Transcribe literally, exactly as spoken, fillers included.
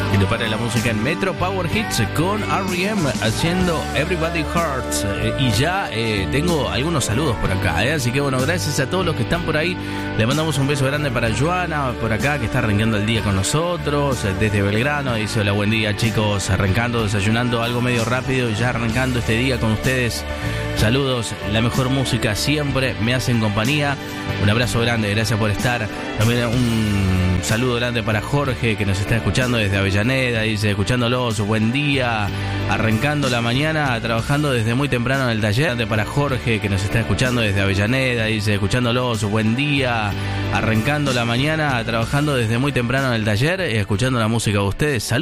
que te para la música en Metro Power Hits con R E M haciendo Everybody Hurts. Eh, y ya eh, tengo algunos saludos por acá, eh, así que bueno, gracias a todos los que están por ahí. Le mandamos un beso grande para Joana por acá, que está arrancando el día con nosotros eh, desde Belgrano. Dice: hola, buen día chicos, arrancando, desayunando algo medio rápido y ya arrancando este día con ustedes. Saludos, la mejor música siempre, me hacen compañía. Un abrazo grande, gracias por estar. También un saludo grande para Jorge, que nos está escuchando desde Avellaneda. Dice: escuchándolos, buen día, arrancando la mañana, trabajando desde muy temprano en el taller. Grande para Jorge, que nos está escuchando desde Avellaneda. Dice: escuchándolos, buen día, arrancando la mañana, trabajando desde muy temprano en el taller, escuchando la música de ustedes. Saludos.